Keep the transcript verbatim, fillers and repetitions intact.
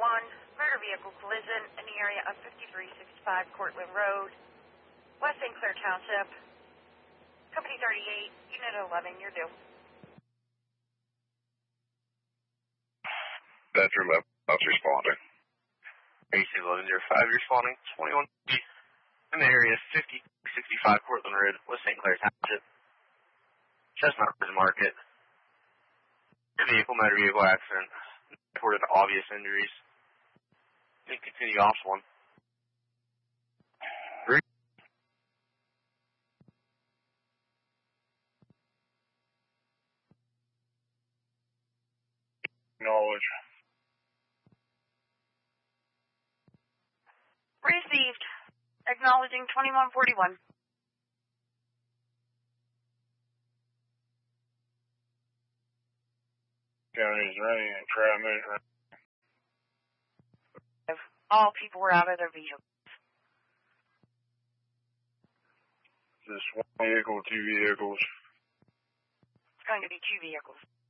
one, motor vehicle collision in the area of fifty-three sixty-five Cortland Road, West Saint Clair Township. Company thirty-eight, Unit eleven, you're due. Bedroom up, I was responding. A C eleven zero five, you're responding. twenty-one in the area fifty sixty-five Cortland Road, West Saint Clair Township. Chestnut Ridge Market. Vehicle, motor vehicle accident. Reported obvious injuries. You can continue off one. Knowledge. Received. Acknowledging twenty-one forty-one. County's running and try running. All people were out of their vehicles. Just one vehicle, two vehicles. It's going to be two vehicles.